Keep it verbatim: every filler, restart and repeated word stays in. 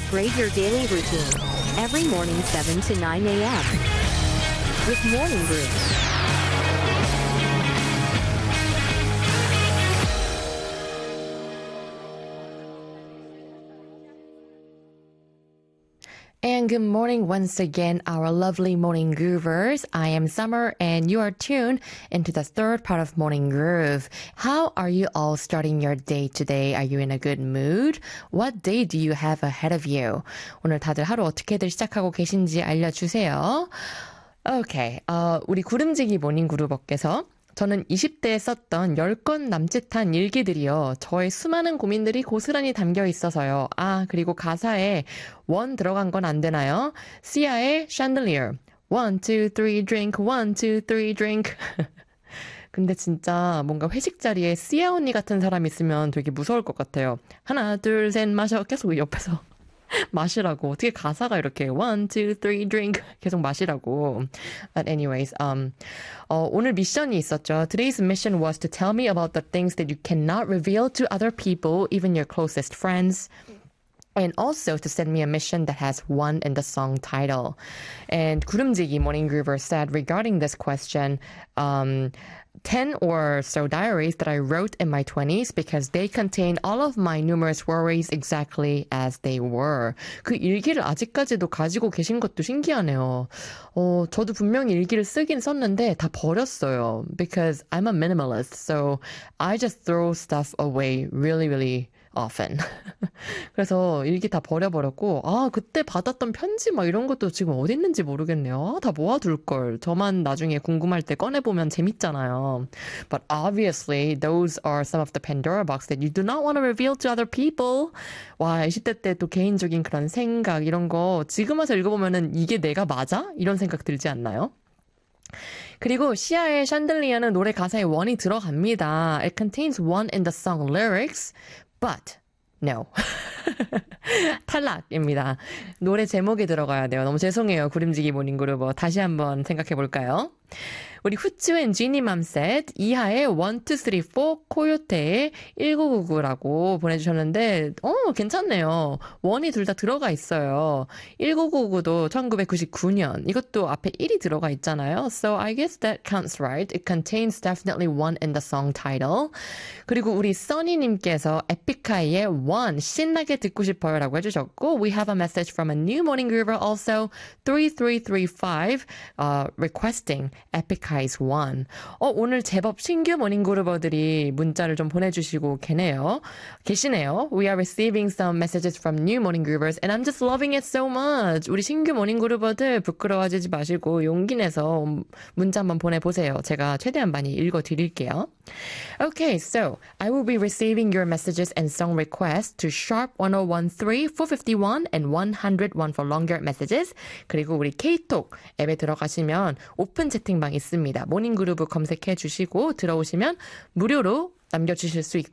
Upgrade your daily routine. Every morning seven to nine a.m. with Morning Groove. And good morning once again, our lovely Morning Groovers. I am Summer and you are tuned into the third part of Morning Groove. How are you all starting your day today? Are you in a good mood? What day do you have ahead of you? 오늘 다들 하루 어떻게들 시작하고 계신지 알려주세요. Okay, 어, 우리 구름지기 모닝 그루버께서 저는 이십 대에 썼던 열 건 남짓한 일기들이요. 저의 수많은 고민들이 고스란히 담겨 있어서요. 아, 그리고 가사에 원 들어간 건 안 되나요? 시아의 Chandelier. One, two, three, drink. One, two, three, drink. 근데 진짜 뭔가 회식 자리에 시아 언니 같은 사람 있으면 되게 무서울 것 같아요. 하나, 둘, 셋 마셔. 계속 옆에서. 마시라고. 어떻게 가사가 이렇게 one, two, three, drink 계속 마시라고. But anyways, um, 어, 오늘 미션이 있었죠. Today's mission was to tell me about the things that you cannot reveal to other people, even your closest friends. And also to send me a mission that has one in the song title. And 구름지기 Morning Groover said regarding this question, um, ten or so diaries that I wrote in my twenties because they contain all of my numerous worries exactly as they were. 그 일기를 아직까지도 가지고 계신 것도 신기하네요. 어, 저도 분명히 일기를 쓰긴 썼는데 다 버렸어요. Because I'm a minimalist, so I just throw stuff away really, really often. 그래서 일기 다 버려버렸고 아 그때 받았던 편지 막 이런 것도 지금 어디 있는지 모르겠네요. 아, 다 모아둘걸. 저만 나중에 궁금할 때 꺼내보면 재밌잖아요. But obviously those are some of the Pandora box that you do not want to reveal to other people. 와 이십 대 때 또 개인적인 그런 생각 이런 거 지금 와서 읽어보면은 이게 내가 맞아? 이런 생각 들지 않나요? 그리고 시아의 샹들리아는 노래 가사에 원이 들어갑니다. It contains one in the song lyrics. But, no. 탈락입니다. 노래 제목에 들어가야 돼요. 너무 죄송해요. 구름지기 모닝그루버. 다시 한번 생각해 볼까요? 우리 후츠앤 지니맘셋 이하의 원, 투, 쓰리, 포 코요테의 천구백구십구라고 보내주셨는데 어 괜찮네요. 원이 둘 다 들어가 있어요. 천구백구십구도 천구백구십구 년 이것도 앞에 일이 들어가 있잖아요. So I guess that counts right. It contains definitely one in the song title. 그리고 우리 써니님께서 에픽하이의 one 신나게 듣고 싶어요 라고 해주셨고 We have a message from a new morning groover also three three three five uh, requesting 에픽하이's one. 어, 오늘 제법 신규 모닝그루버들이 문자를 좀 보내주시고 계네요. 계시네요. We are receiving some messages from new morning groovers and I'm just loving it so much. 우리 신규 모닝그루버들 부끄러워하지 마시고 용기 내서 문자 한번 보내보세요. 제가 최대한 많이 읽어드릴게요. Okay, so I will be receiving your messages and song requests to sharp ten thirteen, four fifty-one and one oh one for longer messages. 그리고 우리 K톡 앱에 들어가시면 오픈 채팅방 있습니다. 모닝그루브 검색해 주시고 들어오시면 무료로 남겨주실 수 있,